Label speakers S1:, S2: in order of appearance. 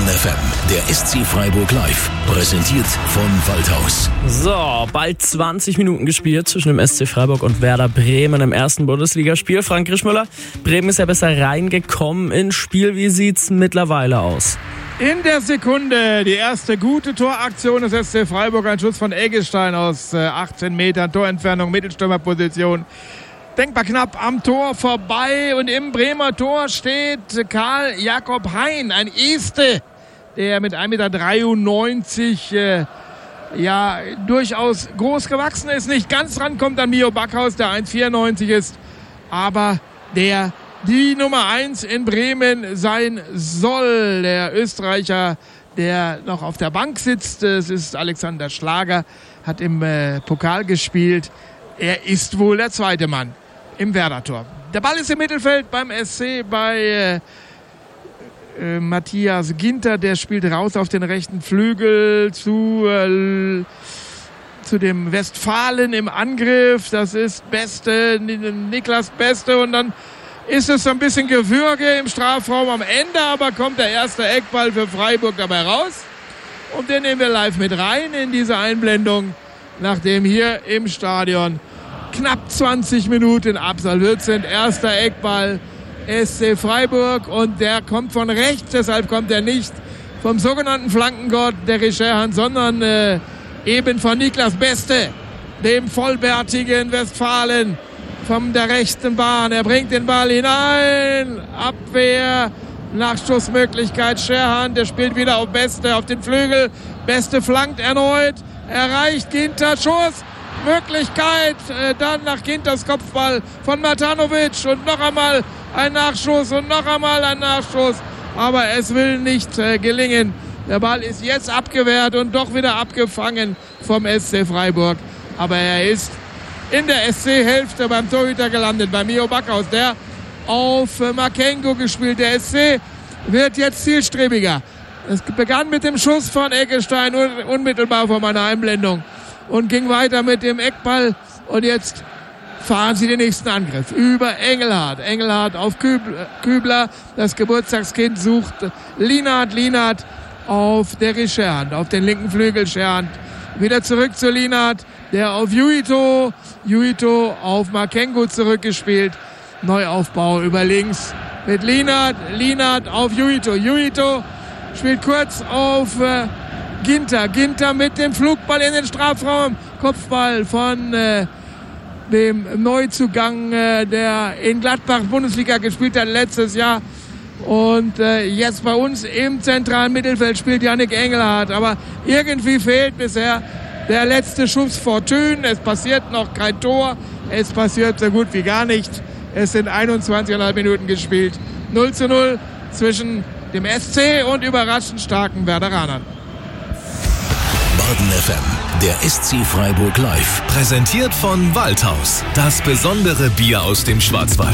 S1: Baden FM, der SC Freiburg live, präsentiert von Waldhaus.
S2: So, bald 20 Minuten gespielt zwischen dem SC Freiburg und Werder Bremen im ersten Bundesligaspiel. Frank Grischmüller, Bremen ist ja besser reingekommen ins Spiel. Wie sieht's mittlerweile aus?
S3: In der Sekunde die erste gute Toraktion des SC Freiburg. Ein Schuss von Eggestein aus 18 Metern Torentfernung, Mittelstürmerposition. Denkbar knapp am Tor vorbei und im Bremer Tor steht Karl Jakob Hein, ein Este, der mit 1,93 Meter durchaus groß gewachsen ist, nicht ganz rankommt an Mio Backhaus, der 1,94 ist, aber der die Nummer 1 in Bremen sein soll. Der Österreicher, der noch auf der Bank sitzt, es ist Alexander Schlager, hat im Pokal gespielt. Er ist wohl der zweite Mann im Werder-Tor. Der Ball ist im Mittelfeld beim SC bei Matthias Ginter. Der spielt raus auf den rechten Flügel zu dem Westfalen im Angriff. Das ist Niklas Beste. Und dann ist es so ein bisschen Gewürge im Strafraum. Am Ende aber kommt der erste Eckball für Freiburg dabei raus. Und den nehmen wir live mit rein in diese Einblendung, nachdem hier im Stadion knapp 20 Minuten absolviert sind. Erster Eckball SC Freiburg und der kommt von rechts, deshalb kommt er nicht vom sogenannten Flankengott der Scherhan, sondern eben von Niklas Beste, dem vollbärtigen Westfalen von der rechten Bahn. Er bringt den Ball hinein, Abwehr, Nachschussmöglichkeit Scherhan, der spielt wieder auf Beste, auf den Flügel. Beste flankt erneut, erreicht Ginter, Schuss. Möglichkeit, dann nach Ginters Kopfball von Matanovic und noch einmal ein Nachschuss und noch einmal ein Nachschuss, aber es will nicht gelingen. Der Ball ist jetzt abgewehrt und doch wieder abgefangen vom SC Freiburg, aber er ist in der SC-Hälfte beim Torhüter gelandet, bei Mio Backhaus, der auf Makengo gespielt. Der SC wird jetzt zielstrebiger. Es begann mit dem Schuss von Eggestein unmittelbar vor meiner Einblendung und ging weiter mit dem Eckball. Und jetzt fahren sie den nächsten Angriff über Engelhardt. Engelhardt auf Kübler. Das Geburtstagskind sucht Lienhardt. Lienhardt auf der Scherhan, auf den linken Flügel Scherhan. Wieder zurück zu Lienhardt, der auf Juito. Juito auf Makengo zurückgespielt. Neuaufbau über links mit Lienhardt. Lienhardt auf Juito. Juito spielt kurz auf Ginter. Ginter mit dem Flugball in den Strafraum. Kopfball von dem Neuzugang, der in Gladbach Bundesliga gespielt hat letztes Jahr. Und jetzt bei uns im zentralen Mittelfeld spielt Yannick Engelhardt. Aber irgendwie fehlt bisher der letzte Schuss vor Thün. Es passiert noch kein Tor. Es passiert so gut wie gar nicht. Es sind 21,5 Minuten gespielt. 0:0 zwischen dem SC und überraschend starken Werderanern.
S1: Baden FM, der SC Freiburg live,
S4: präsentiert von Waldhaus. Das besondere Bier aus dem Schwarzwald.